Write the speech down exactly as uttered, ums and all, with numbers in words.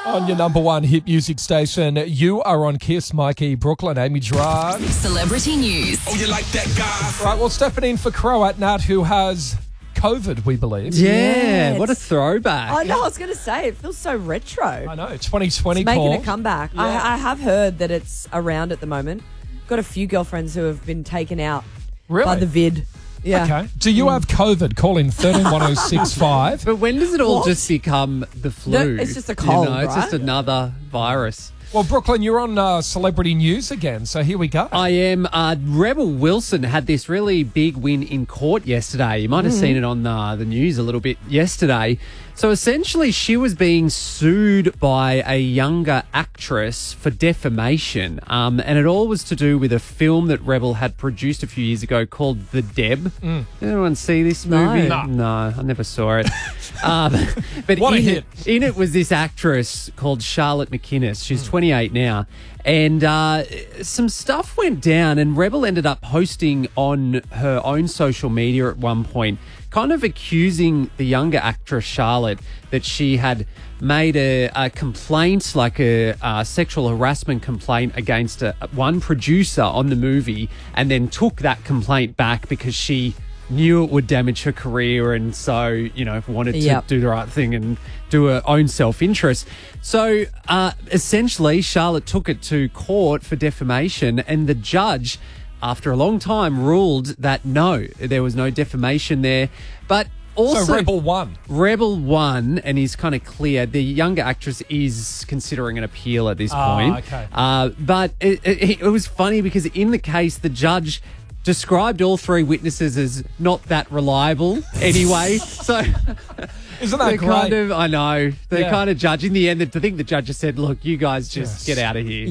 On your number one hit music station, you are on Kiss. Mikey, Brooklyn, Amy Gerard. Celebrity news. Oh, you like that guy? Right, well, stepping in for Croat Nat, who has COVID, we believe. Yeah, Yeah, what a it's- throwback. Oh, no, I was going to say, it feels so retro. I know, twenty twenty It's making call. a comeback. Yeah. I, I have heard that it's around at the moment. Got a few girlfriends who have been taken out Really? by the vid. Yeah. Okay. Do you have COVID? Call in thirteen one oh six five. But when does it all What? just become the flu? No, it's just a cold, You know, it's just right? another virus. Well, Brooklyn, you're on uh, celebrity news again, so here we go. I am. Uh, Rebel Wilson had this really big win in court yesterday. You might have seen it on uh, the news a little bit yesterday. So essentially, she was being sued by a younger actress for defamation. Um, and it all was to do with a film that Rebel had produced a few years ago called The Deb. Did anyone see this No. movie? No. No, I never saw it. um, but What a in hit. It, in it was this actress called Charlotte McInnes. She's twenty-eight now. And uh, some stuff went down, and Rebel ended up posting on her own social media at one point, kind of accusing the younger actress Charlotte that she had made a, a complaint, like a, a sexual harassment complaint against a, one producer on the movie, and then took that complaint back because she knew it would damage her career, and so, you know, wanted to Yep. do the right thing and do her own self-interest. So uh, essentially, Charlotte took it to court for defamation, and the judge, after a long time, ruled that no, there was no defamation there. But also, so Rebel won. Rebel won, and is kind of clear. The younger actress is considering an appeal at this Ah, point. okay. Uh, but it, it, it was funny because in the case, the judge described all three witnesses as not that reliable anyway. So Isn't that they're great? kind of, I know, they're Yeah. kind of judging. In the end, I think the judge just said, look, you guys just Yes. get out of here.